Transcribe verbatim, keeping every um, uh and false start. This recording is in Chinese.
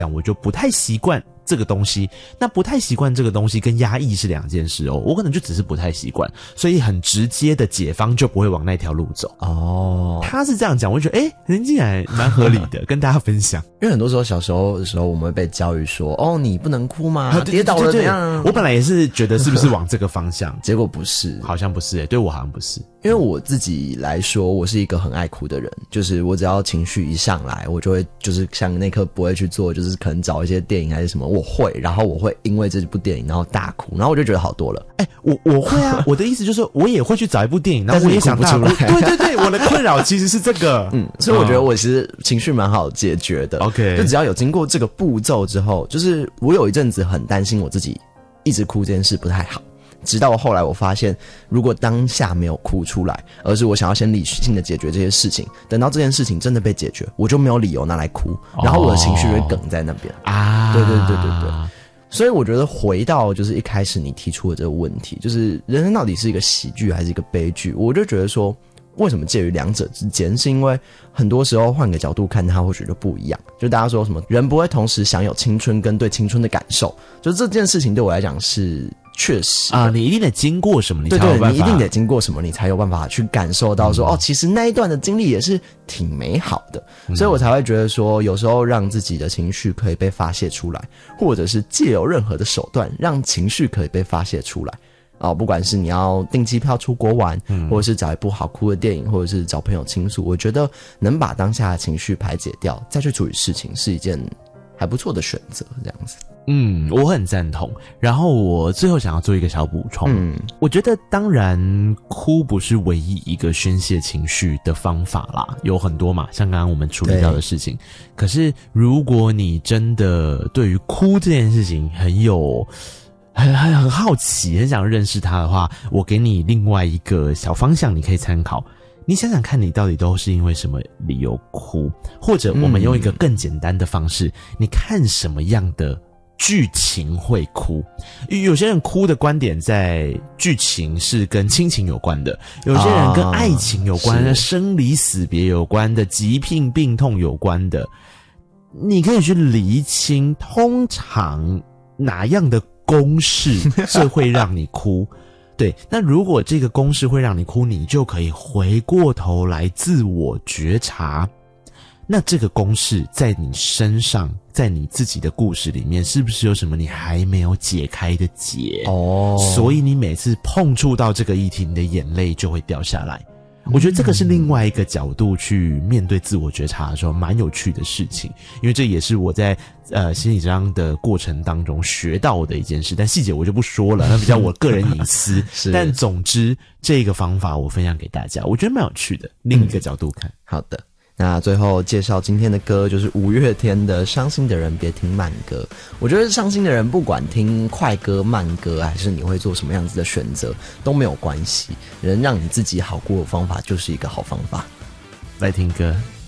我就不太习惯这个东西，那不太习惯这个东西跟压抑是两件事哦，我可能就只是不太习惯，所以很直接的解方就不会往那条路走哦。他是这样讲，我就觉得诶人竟然蛮合理的跟大家分享。 因为很多时候小时候的时候我们会被教育说，哦你不能哭吗、啊、跌倒了怎样， 我本来也是觉得是不是往这个方向结果不是， 好像不是诶、欸、对我好像不是。 因为我自己来说，我是一个很爱哭的人，就是我只要情绪一上来，我就会就是像那刻不会去做，就是可能找一些电影还是什么，我会，然后我会因为这部电影然后大哭，然后我就觉得好多了。 哎、欸，我我会啊，我的意思就是我也会去找一部电影，然后我也想大哭。对对对，我的困扰其实是这个， 嗯，所以我觉得我其实情绪蛮好解决的。 OK， 就只要有经过这个步骤之后，就是我有一阵子很担心我自己一直哭这件事不太好。直到后来我发现，如果当下没有哭出来，而是我想要先理性的解决这些事情，等到这件事情真的被解决，我就没有理由拿来哭，然后我的情绪会梗在那边啊。对对对对对。所以我觉得回到就是一开始你提出的这个问题，就是人生到底是一个喜剧还是一个悲剧，我就觉得说为什么介于两者之间，是因为很多时候换个角度看它或许就不一样。就大家说什么人不会同时享有青春跟对青春的感受，就这件事情对我来讲是确实啊，你一定得经过什么，你才有办法。 对对，你一定得经过什么，你才有办法去感受到说、嗯、哦，其实那一段的经历也是挺美好的、嗯、所以我才会觉得说有时候让自己的情绪可以被发泄出来，或者是借由任何的手段让情绪可以被发泄出来哦，不管是你要订机票出国玩、嗯、或者是找一部好哭的电影，或者是找朋友倾诉，我觉得能把当下的情绪排解掉再去处理事情是一件还不错的选择，这样子。 嗯，我很赞同。然后我最后想要做一个小补充，嗯，我觉得当然哭不是唯一一个宣泄情绪的方法啦，有很多嘛，像刚刚我们处理到的事情。可是如果你真的对于哭这件事情很有很很很好奇，很想认识它的话，我给你另外一个小方向，你可以参考。你想想看，你到底都是因为什么理由哭？或者我们用一个更简单的方式，嗯、你看什么样的剧情会哭？有些人哭的观点在剧情是跟亲情有关的，有些人跟爱情有关的、啊、生离死别有关的、疾病病痛有关的。你可以去厘清，通常哪样的公式最会让你哭？对，那如果这个公式会让你哭，你就可以回过头来自我觉察，那这个公式在你身上，在你自己的故事里面，是不是有什么你还没有解开的结？哦，所以你每次碰触到这个议题，你的眼泪就会掉下来。我觉得这个是另外一个角度去面对自我觉察的时候蛮有趣的事情，因为这也是我在呃心理治疗的过程当中学到的一件事，但细节我就不说了，那比较我个人隐私。但总之这个方法我分享给大家，我觉得蛮有趣的，另一个角度看。 嗯、好的。那最后介绍今天的歌，就是五月天的《伤心的人别听慢歌》。我觉得伤心的人不管听快歌慢歌，还是你会做什么样子的选择都没有关系，能让你自己好过的方法就是一个好方法。 来听歌。